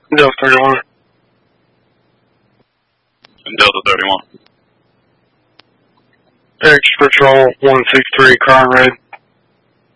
Delta 31. And Delta 31. Extra Patrol 163, Crime Raid.